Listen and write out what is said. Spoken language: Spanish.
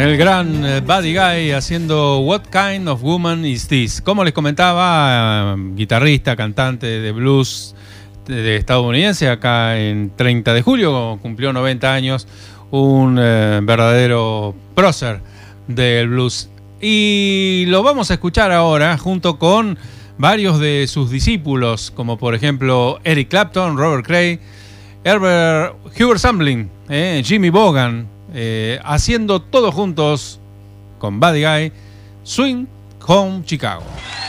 El gran Buddy Guy haciendo What Kind of Woman Is This. Como les comentaba, guitarrista, cantante de blues de estadounidense, acá en 30 de julio cumplió 90 años, un verdadero prócer del blues. Y lo vamos a escuchar ahora junto con varios de sus discípulos, como por ejemplo Eric Clapton, Robert Cray, Hubert Sumlin, Jimmy Vaughan, haciendo todos juntos con Buddy Guy, Swing Home Chicago.